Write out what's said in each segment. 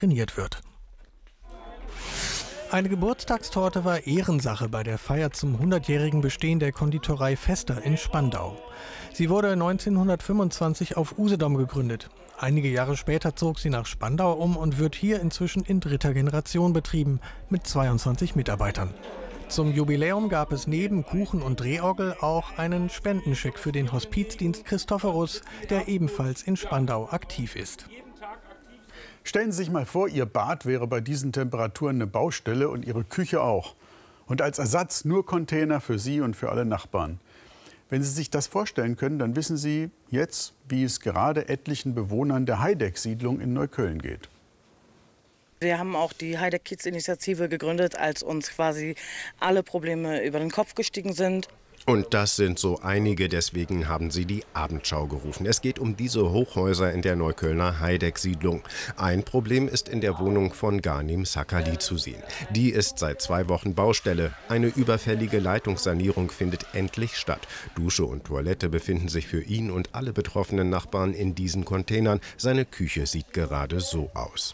trainiert wird. Eine Geburtstagstorte war Ehrensache bei der Feier zum 100-jährigen Bestehen der Konditorei Vester in Spandau. Sie wurde 1925 auf Usedom gegründet. Einige Jahre später zog sie nach Spandau um und wird hier inzwischen in 3. Generation betrieben, mit 22 Mitarbeitern. Zum Jubiläum gab es neben Kuchen und Drehorgel auch einen Spendenscheck für den Hospizdienst Christophorus, der ebenfalls in Spandau aktiv ist. Stellen Sie sich mal vor, Ihr Bad wäre bei diesen Temperaturen eine Baustelle und Ihre Küche auch. Und als Ersatz nur Container für Sie und für alle Nachbarn. Wenn Sie sich das vorstellen können, dann wissen Sie jetzt, wie es gerade etlichen Bewohnern der Heideck-Siedlung in Neukölln geht. Wir haben auch die Heideck Kids Initiative gegründet, als uns quasi alle Probleme über den Kopf gestiegen sind. Und das sind so einige, deswegen haben sie die Abendschau gerufen. Es geht um diese Hochhäuser in der Neuköllner Heideck-Siedlung. Ein Problem ist in der Wohnung von Ghanim Sakali zu sehen. Die ist seit 2 Wochen Baustelle. Eine überfällige Leitungssanierung findet endlich statt. Dusche und Toilette befinden sich für ihn und alle betroffenen Nachbarn in diesen Containern. Seine Küche sieht gerade so aus.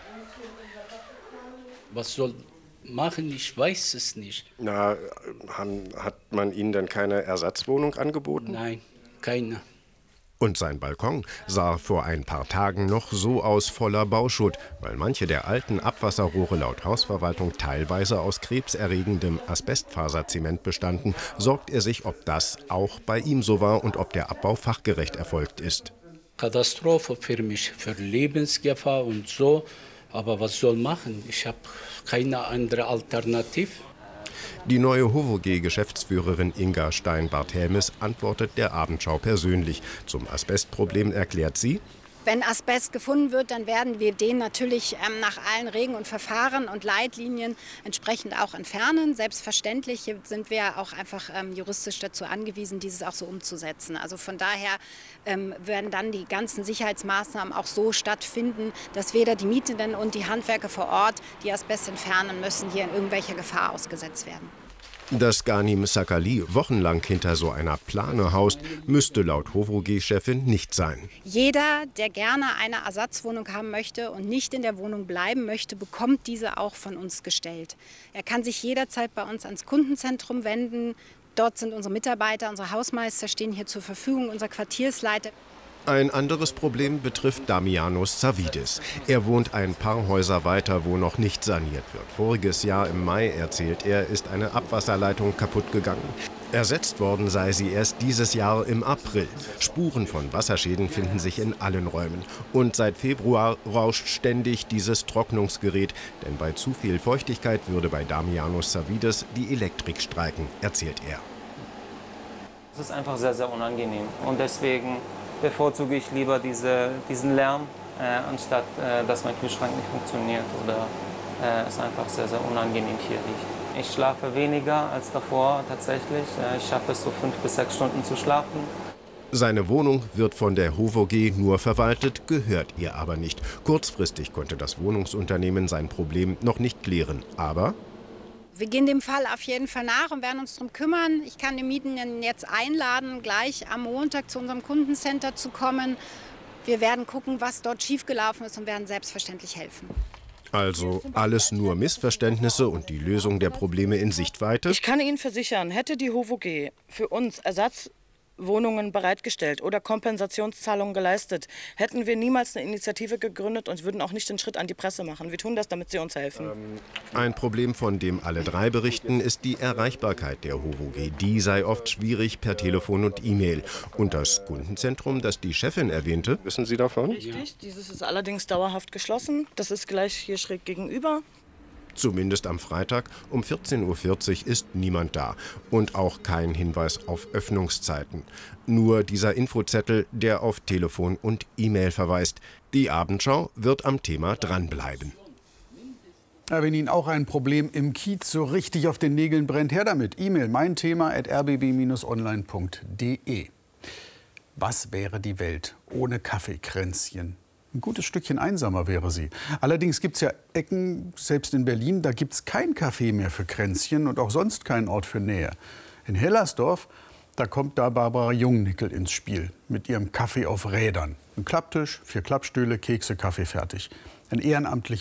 Was soll machen? Ich weiß es nicht. Na, hat man Ihnen denn keine Ersatzwohnung angeboten? Nein, keine. Und sein Balkon sah vor ein paar Tagen noch so aus, voller Bauschutt, weil manche der alten Abwasserrohre laut Hausverwaltung teilweise aus krebserregendem Asbestfaserzement bestanden, sorgt er sich, ob das auch bei ihm so war und ob der Abbau fachgerecht erfolgt ist. Katastrophe für mich, für Lebensgefahr und so. Aber was soll machen? Ich habe keine andere Alternative. Die neue HOVOG-Geschäftsführerin Inga Stein-Barthelmes antwortet der Abendschau persönlich. Zum Asbestproblem erklärt sie: Wenn Asbest gefunden wird, dann werden wir den natürlich nach allen Regeln und Verfahren und Leitlinien entsprechend auch entfernen. Selbstverständlich sind wir auch einfach juristisch dazu angewiesen, dieses auch so umzusetzen. Also von daher werden dann die ganzen Sicherheitsmaßnahmen auch so stattfinden, dass weder die Mietenden und die Handwerker vor Ort, die Asbest entfernen müssen, hier in irgendwelcher Gefahr ausgesetzt werden. Dass Ghanim Sakali wochenlang hinter so einer Plane haust, müsste laut HOVOG-Chefin nicht sein. Jeder, der gerne eine Ersatzwohnung haben möchte und nicht in der Wohnung bleiben möchte, bekommt diese auch von uns gestellt. Er kann sich jederzeit bei uns ans Kundenzentrum wenden. Dort sind unsere Mitarbeiter, unsere Hausmeister stehen hier zur Verfügung, unser Quartiersleiter. Ein anderes Problem betrifft Damianos Savidis. Er wohnt ein paar Häuser weiter, wo noch nicht saniert wird. Voriges Jahr im Mai, erzählt er, ist eine Abwasserleitung kaputt gegangen. Ersetzt worden sei sie erst dieses Jahr im April. Spuren von Wasserschäden finden sich in allen Räumen. Und seit Februar rauscht ständig dieses Trocknungsgerät. Denn bei zu viel Feuchtigkeit würde bei Damianos Savidis die Elektrik streiken, erzählt er. Es ist einfach sehr, sehr unangenehm. Und deswegen bevorzuge ich lieber diesen Lärm, anstatt dass mein Kühlschrank nicht funktioniert oder es einfach sehr, sehr unangenehm hier liegt. Ich schlafe weniger als davor tatsächlich. Ich schaffe es so 5 bis 6 Stunden zu schlafen. Seine Wohnung wird von der HOVOG nur verwaltet, gehört ihr aber nicht. Kurzfristig konnte das Wohnungsunternehmen sein Problem noch nicht klären, aber wir gehen dem Fall auf jeden Fall nach und werden uns darum kümmern. Ich kann die Mietenden jetzt einladen, gleich am Montag zu unserem Kundencenter zu kommen. Wir werden gucken, was dort schiefgelaufen ist und werden selbstverständlich helfen. Also alles nur Missverständnisse und die Lösung der Probleme in Sichtweite? Ich kann Ihnen versichern, hätte die HOVOG für uns Ersatzwohnungen bereitgestellt oder Kompensationszahlungen geleistet, hätten wir niemals eine Initiative gegründet und würden auch nicht den Schritt an die Presse machen. Wir tun das, damit sie uns helfen. Ein Problem, von dem alle 3 berichten, ist die Erreichbarkeit der HOVOG. Die sei oft schwierig per Telefon und E-Mail. Und das Kundenzentrum, das die Chefin erwähnte, wissen Sie davon? Richtig, dieses ist allerdings dauerhaft geschlossen. Das ist gleich hier schräg gegenüber. Zumindest am Freitag um 14:40 Uhr ist niemand da. Und auch kein Hinweis auf Öffnungszeiten. Nur dieser Infozettel, der auf Telefon und E-Mail verweist. Die Abendschau wird am Thema dranbleiben. Ja, wenn Ihnen auch ein Problem im Kiez so richtig auf den Nägeln brennt, her damit. E-Mail meinthema@rbb-online.de. Was wäre die Welt ohne Kaffeekränzchen? Ein gutes Stückchen einsamer wäre sie. Allerdings gibt es ja Ecken, selbst in Berlin, da gibt es kein Café mehr für Kränzchen und auch sonst keinen Ort für Nähe. In Hellersdorf, da kommt da Barbara Jungnickel ins Spiel mit ihrem Kaffee auf Rädern. Ein Klapptisch, 4 Klappstühle, Kekse, Kaffee fertig. Ein ehrenamtliches